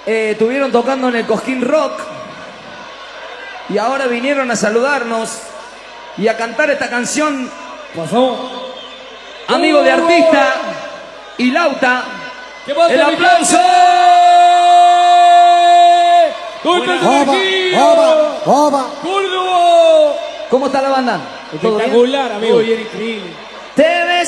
estuvieron tocando en el Cosquín Rock y ahora vinieron a saludarnos y a cantar esta canción. Pasó. Amigo de artista y Lauta. ¿Qué pasa, ¡El aplauso! ¡Córdoba! ¿Cómo está la banda? Espectacular, amigo. Muy bien, increíble. Te ves